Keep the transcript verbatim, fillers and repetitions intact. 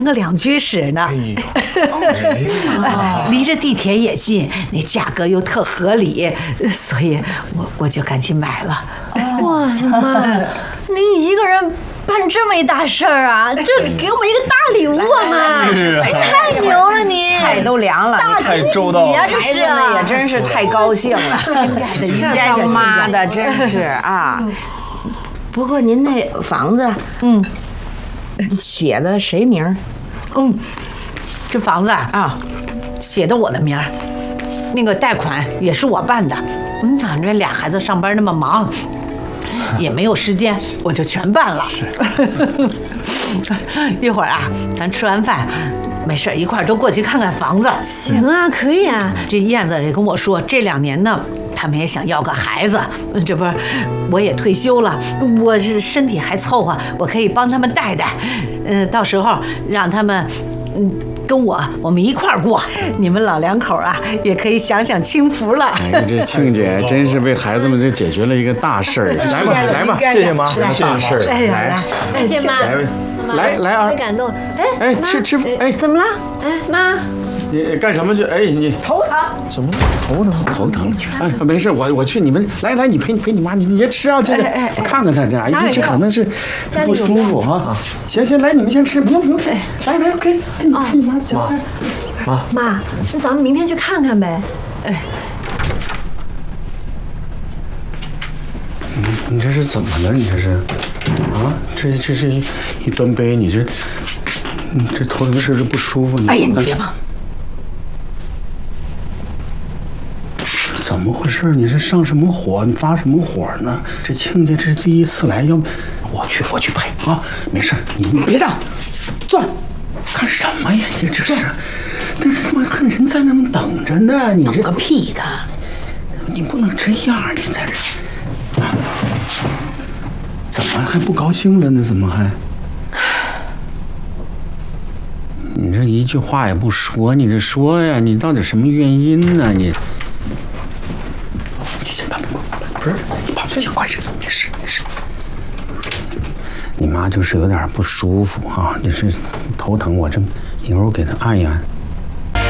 个两居室呢，离着地铁也近，那价格又特合理，所以我我就赶紧买了。 哇塞妈，您一个人办这么一大事儿啊，这给我们一个大礼物啊妈！太牛了你！ 菜都凉了， 太周到了，这是啊，也真是太高兴了。这当妈的真是啊。不过您那房子，嗯。写的谁名儿？ 嗯，这房子啊，写的我的名儿，那个贷款也是我办的。嗯，反正俩孩子上班那么忙，也没有时间，我就全办了。一会儿啊，咱吃完饭，没事一块儿都过去看看房子。 行啊，可以啊。 这燕子也跟我说，这两年呢，他们也想要个孩子，这不是我也退休了，我是身体还凑合，我可以帮他们带带，嗯，到时候让他们，嗯，跟我我们一块儿过，你们老两口啊也可以享享清福了。 哎呀，这庆姐真是为孩子们这解决了一个大事儿。来吧，来吧， 谢谢妈，谢谢大事儿，来， 谢谢妈， 来，来来啊， 太感动了。哎哎，吃吃，哎， 怎么了？哎，妈。 你干什么去？哎，你头疼？ 什么头疼？头疼？哎，没事，我我去。你们来来，你陪你陪你妈，你你先吃啊，这个我看看他这，哎，这可能是不舒服啊。行行，来，你们先吃，不用不用。来来，给给你陪你妈夹菜。 妈妈，那咱们明天去看看呗。哎， 你你这是怎么了？你这是啊？这这是一一端杯，你这你这头疼是不是不舒服？ 哎呀，你别碰。 怎么回事？你是上什么火？你发什么火呢？这亲家这是第一次来，要我去我去陪啊！没事，你你别动，坐。干什么呀？你这是，那他妈恨人在那么等着呢。你这个屁的！ 你不能这样，你在这啊？怎么还不高兴了呢？怎么还？你这一句话也不说，你这说呀？你到底什么原因呢？你。不是，你跑这快点，没事没事。你妈就是有点不舒服啊，就是头疼，我这一会儿我给她按一按。